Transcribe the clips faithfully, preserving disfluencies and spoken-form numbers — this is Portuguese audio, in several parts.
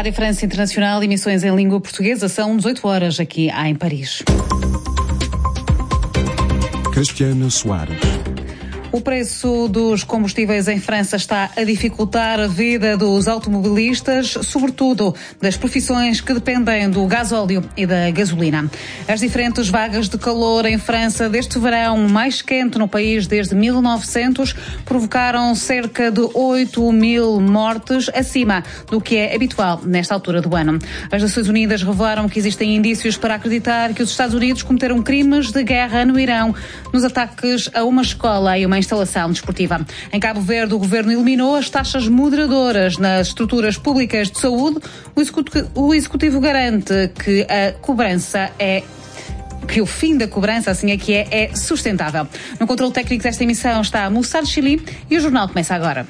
Rádio França Internacional, emissões em língua portuguesa, são dezoito horas aqui em Paris. Cristiana Soares. O preço dos combustíveis em França está a dificultar a vida dos automobilistas, sobretudo das profissões que dependem do gasóleo e da gasolina. As diferentes vagas de calor em França deste verão mais quente no país desde mil e novecentos provocaram cerca de oito mil mortes, acima do que é habitual nesta altura do ano. As Nações Unidas revelaram que existem indícios para acreditar que os Estados Unidos cometeram crimes de guerra no Irão nos ataques a uma escola e uma instalação desportiva. Em Cabo Verde, o governo eliminou as taxas moderadoras nas estruturas públicas de saúde. O executivo, o executivo garante que a cobrança é que o fim da cobrança, assim é que é, é sustentável. No controle técnico desta emissão está Moçado Chili e o jornal começa agora.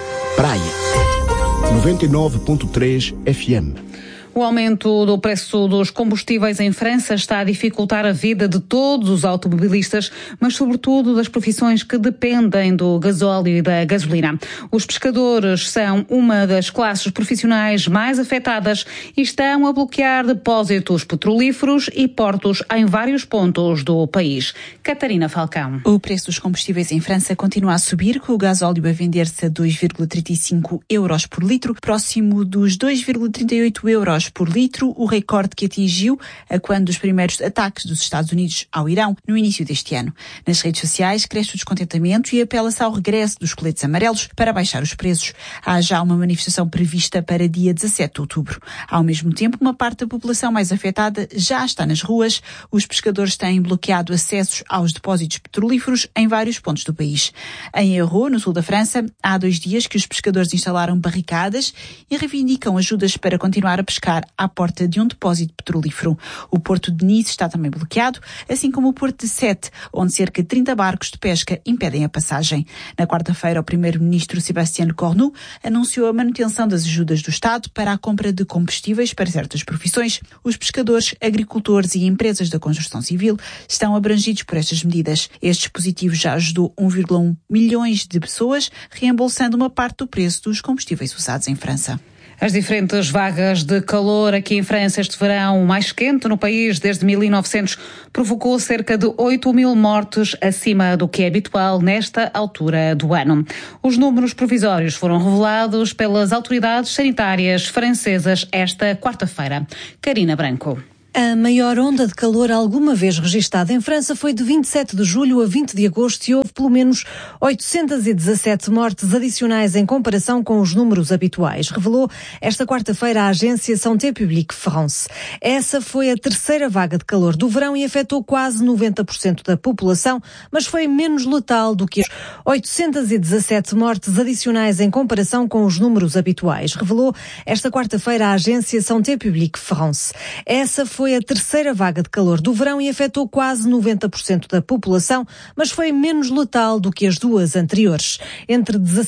Praia noventa e nove ponto três F M. O aumento do preço dos combustíveis em França está a dificultar a vida de todos os automobilistas, mas sobretudo das profissões que dependem do gasóleo e da gasolina. Os pescadores são uma das classes profissionais mais afetadas e estão a bloquear depósitos petrolíferos e portos em vários pontos do país. Catarina Falcão. O preço dos combustíveis em França continua a subir, com o gasóleo a vender-se a dois vírgula trinta e cinco euros por litro, próximo dos dois vírgula trinta e oito euros por litro, o recorde que atingiu a quando dos primeiros ataques dos Estados Unidos ao Irão no início deste ano. Nas redes sociais cresce o descontentamento e apela-se ao regresso dos coletes amarelos para baixar os preços. Há já uma manifestação prevista para dia dezassete de outubro. Ao mesmo tempo, uma parte da população mais afetada já está nas ruas. Os pescadores têm bloqueado acessos aos depósitos petrolíferos em vários pontos do país. Em Hérault, no sul da França, há dois dias que os pescadores instalaram barricadas e reivindicam ajudas para continuar a pescar à porta de um depósito petrolífero. O porto de Nice está também bloqueado, assim como o porto de Sète, onde cerca de trinta barcos de pesca impedem a passagem. Na quarta-feira, o primeiro-ministro Sébastien Lecornu anunciou a manutenção das ajudas do Estado para a compra de combustíveis para certas profissões. Os pescadores, agricultores e empresas da construção civil estão abrangidos por estas medidas. Este dispositivo já ajudou um vírgula um milhões de pessoas, reembolsando uma parte do preço dos combustíveis usados em França. As diferentes vagas de calor aqui em França este verão, o mais quente no país desde mil e novecentos, provocou cerca de oito mil mortes, acima do que é habitual nesta altura do ano. Os números provisórios foram revelados pelas autoridades sanitárias francesas esta quarta-feira. Karina Branco. A maior onda de calor alguma vez registada em França foi de vinte e sete de julho a vinte de agosto e houve pelo menos oitocentas e dezassete mortes adicionais em comparação com os números habituais, revelou esta quarta-feira a agência Santé Publique France. Essa foi a terceira vaga de calor do verão e afetou quase noventa por cento da população, mas foi menos letal do que as oitocentas e dezassete mortes adicionais em comparação com os números habituais, revelou esta quarta-feira a agência Santé Publique France. Essa foi Foi a terceira vaga de calor do verão e afetou quase noventa por cento da população, mas foi menos letal do que as duas anteriores. Entre